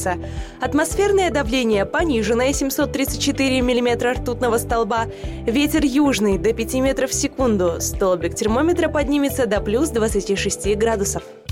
ожидается. Атмосферное давление пониженное 734 миллиметра ртутного столба. Ветер южный до 5 метров в секунду. Столбик термометра поднимется до плюс 26 градусов.